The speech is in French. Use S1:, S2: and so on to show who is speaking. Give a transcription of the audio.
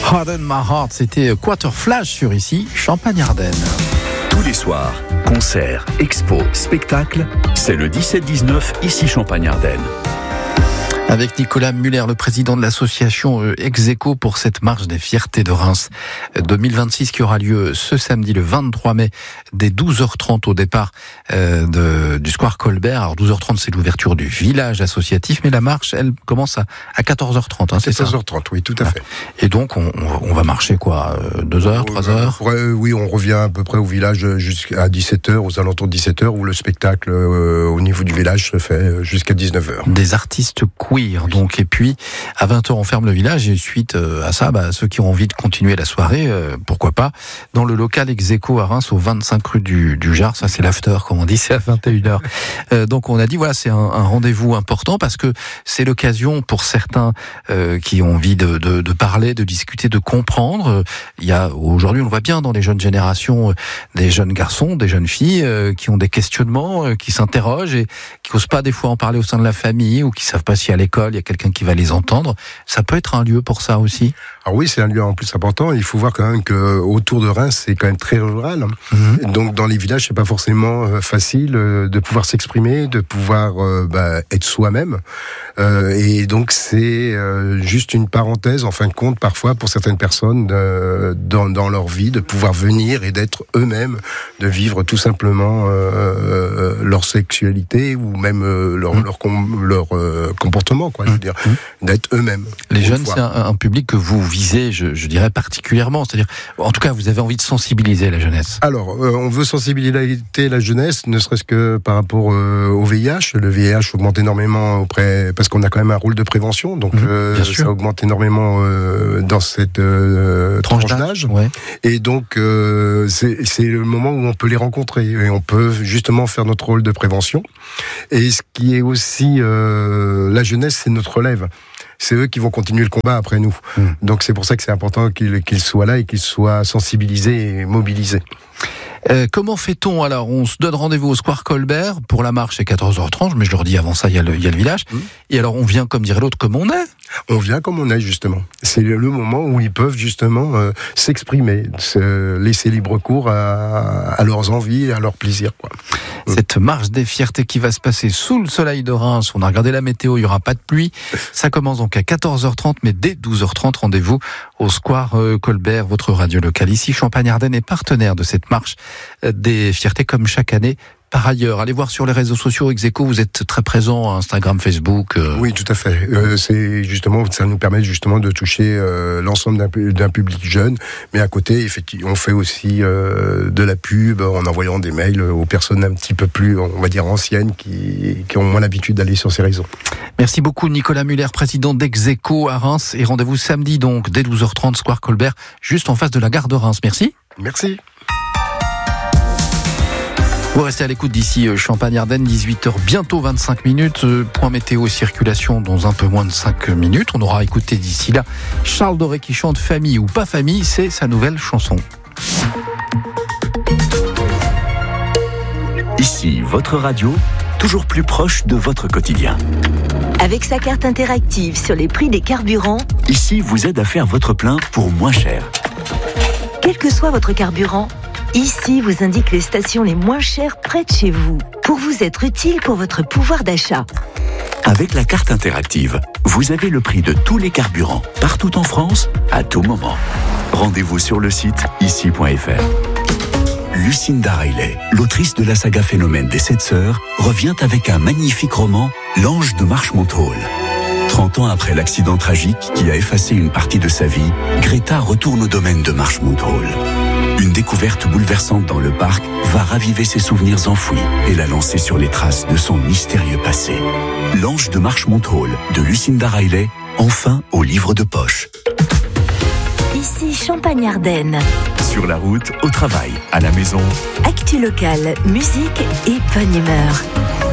S1: Harden My Heart, c'était Quarter Flash sur ici, Champagne-Ardenne.
S2: Tous les soirs, concerts, expos, spectacles, c'est le 17-19 ici Champagne-Ardenne.
S1: Avec Nicolas Muller, le président de l'association Ex-Aequo pour cette marche des fiertés de Reims 2026 qui aura lieu ce samedi le 23 mai dès 12h30 au départ du Square Colbert. Alors 12h30 c'est l'ouverture du village associatif, mais la marche elle commence à 14h30. C'est
S3: 14h30, oui, tout à fait.
S1: Et donc on va marcher quoi, 2 heures, 3 heures?
S3: Oui, on revient à peu près au village jusqu'à 17h, aux alentours de 17h, où le spectacle au niveau du village se fait jusqu'à 19h.
S1: Des artistes queer. Donc, et puis à 20h on ferme le village et suite à ça, ceux qui ont envie de continuer la soirée, pourquoi pas, dans le local Ex-Aequo à Reims au 25 rue du Jard. Ça c'est l'after comme on dit, c'est à 21h. Donc on a dit voilà, c'est un rendez-vous important parce que c'est l'occasion pour certains qui ont envie de parler, de discuter, de comprendre. Il y a aujourd'hui, on le voit bien dans les jeunes générations, des jeunes garçons, des jeunes filles qui ont des questionnements, qui s'interrogent et qui n'osent pas des fois en parler au sein de la famille ou qui savent pas si à l'école il y a quelqu'un qui va les entendre. Ça peut être un lieu pour ça aussi.
S3: Alors oui, c'est un lieu en plus important. Il faut voir quand même que autour de Reims, c'est quand même très rural. Donc dans les villages, c'est pas forcément facile de pouvoir s'exprimer, de pouvoir être soi-même. Et donc c'est juste une parenthèse, en fin de compte, parfois pour certaines personnes dans leur vie, de pouvoir venir et d'être eux-mêmes, de vivre tout simplement leur sexualité ou même leur comportement, quoi. Je veux dire, d'être eux-mêmes.
S1: Les jeunes, c'est un public que vous visez, je dirais particulièrement. C'est-à-dire, en tout cas, vous avez envie de sensibiliser la jeunesse.
S3: Alors, on veut sensibiliser la jeunesse, ne serait-ce que par rapport au VIH. Le VIH augmente énormément parce qu'on a quand même un rôle de prévention, donc ça augmente énormément dans cette tranche d'âge. Ouais. Et donc, c'est le moment où on peut les rencontrer et on peut justement faire notre rôle de prévention. Et ce qui est aussi la jeunesse, c'est notre relève. C'est eux qui vont continuer le combat après nous. Donc c'est pour ça que c'est important qu'ils soient là et qu'ils soient sensibilisés et mobilisés.
S1: Comment fait-on alors? On se donne rendez-vous au Square Colbert pour la marche, c'est 14h30, mais je leur dis avant ça, il y a le village. Et alors on vient, comme dirait l'autre, comme on est.
S3: On vient comme on est, justement. C'est le moment où ils peuvent justement s'exprimer, se laisser libre cours à leurs envies, à leurs plaisirs, quoi.
S1: Cette marche des fiertés qui va se passer sous le soleil de Reims. On a regardé la météo, il n'y aura pas de pluie. Ça commence donc à 14h30, mais dès 12h30, rendez-vous au Square Colbert, votre radio locale. Ici, Champagne-Ardenne est partenaire de cette marche des fiertés comme chaque année. Par ailleurs, allez voir sur les réseaux sociaux Ex-Aequo, vous êtes très présent, Instagram, Facebook.
S3: Oui, tout à fait. C'est justement, ça nous permet justement de toucher l'ensemble d'un public jeune, mais à côté, effectivement, on fait aussi de la pub en envoyant des mails aux personnes un petit peu plus, on va dire, anciennes, qui ont moins l'habitude d'aller sur ces réseaux.
S1: Merci beaucoup Nicolas Muller, président d'Ex-Aequo à Reims, et rendez-vous samedi donc dès 12h30, Square Colbert, juste en face de la gare de Reims. Merci.
S3: Merci.
S1: Vous restez à l'écoute d'ici Champagne-Ardenne, 18h, bientôt 25 minutes. Point météo et circulation dans un peu moins de 5 minutes. On aura écouté d'ici là Charles Doré qui chante Famille ou pas famille, c'est sa nouvelle chanson.
S2: Ici, votre radio, toujours plus proche de votre quotidien.
S4: Avec sa carte interactive sur les prix des carburants,
S2: Ici vous aide à faire votre plein pour moins cher.
S4: quel que soit votre carburant, Ici vous indique les stations les moins chères près de chez vous, pour vous être utile pour votre pouvoir d'achat.
S2: Avec la carte interactive, vous avez le prix de tous les carburants, partout en France, à tout moment. Rendez-vous sur le site ici.fr. Lucinda Riley, l'autrice de la saga Phénomène des 7 sœurs, revient avec un magnifique roman, L'Ange de Marchmont Hall. 30 ans après l'accident tragique qui a effacé une partie de sa vie, Greta retourne au domaine de Marchmont Hall. Une découverte bouleversante dans le parc va raviver ses souvenirs enfouis et la lancer sur les traces de son mystérieux passé. L'Ange de Marchmont Hall de Lucinda Riley, enfin au livre de poche.
S4: Ici Champagne-Ardenne.
S2: Sur la route, au travail, à la maison.
S4: Actu locale, musique et bonne humeur.